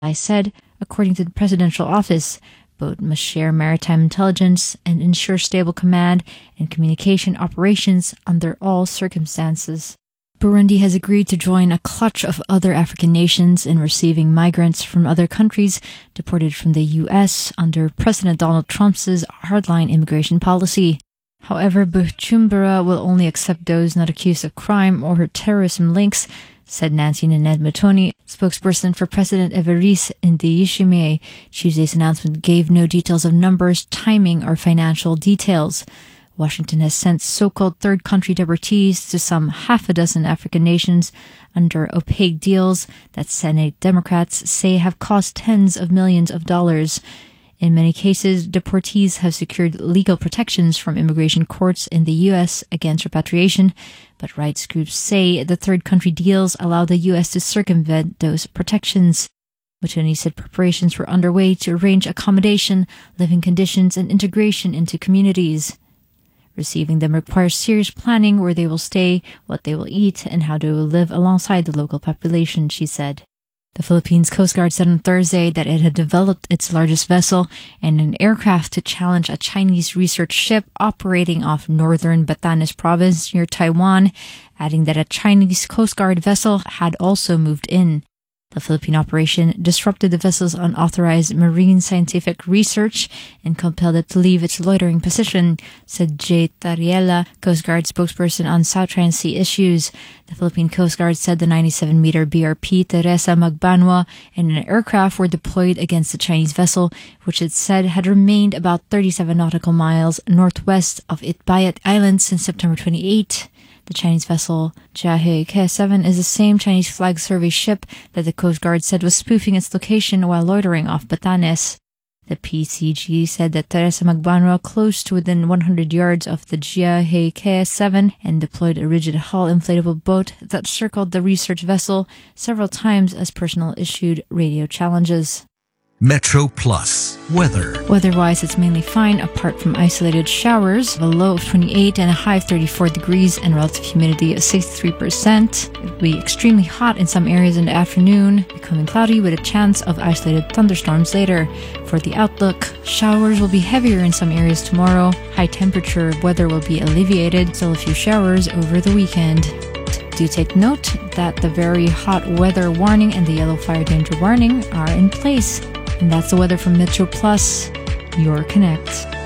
I said, according to the presidential office, both must share maritime intelligence and ensure stable command and communication operations under all circumstances. Burundi has agreed to join a clutch of other African nations in receiving migrants from other countries deported from the U.S. under President Donald Trump's hardline immigration policy. However, Bujumbura will only accept those not accused of crime or terrorism links, said Nancy Nanette Mutoni, spokesperson for President Evariste Ndayishimiye. Tuesday's announcement gave no details of numbers, timing, or financial details. Washington has sent so-called third country deportees to some half a dozen African nations under opaque deals that Senate Democrats say have cost tens of millions of dollars. In many cases, deportees have secured legal protections from immigration courts in the U.S. against repatriation, but rights groups say the third country deals allow the U.S. to circumvent those protections. Mutoni said preparations were underway to arrange accommodation, living conditions, and integration into communities. Receiving them requires serious planning where they will stay, what they will eat, and how they will live alongside the local population, she said. The Philippines Coast Guard said on Thursday that it had developed its largest vessel and an aircraft to challenge a Chinese research ship operating off northern Batanes province near Taiwan, adding that a Chinese Coast Guard vessel had also moved in. The Philippine operation disrupted the vessel's unauthorized marine scientific research and compelled it to leave its loitering position, said Jay Tariela, Coast Guard spokesperson on South China Sea issues. The Philippine Coast Guard said the 97-meter BRP Teresa Magbanua and an aircraft were deployed against the Chinese vessel, which it said had remained about 37 nautical miles northwest of Itbayat Island since September 28. The Chinese vessel Jiahe Ke-7 is the same Chinese flag survey ship that the Coast Guard said was spoofing its location while loitering off Batanes. The PCG said that Teresa Magbanua close to within 100 yards of the Jiahe Ke-7 and deployed a rigid hull inflatable boat that circled the research vessel several times as personnel issued radio challenges. Metro Plus weather. Weather-wise, it's mainly fine apart from isolated showers, a low of 28 and a high of 34 degrees and relative humidity of 63%. It will be extremely hot in some areas in the afternoon, becoming cloudy with a chance of isolated thunderstorms later. For the outlook, showers will be heavier in some areas tomorrow. High temperature weather will be alleviated, still a few showers over the weekend. Do take note that the very hot weather warning and the yellow fire danger warning are in place. And that's the weather from Metro Plus, your Connect.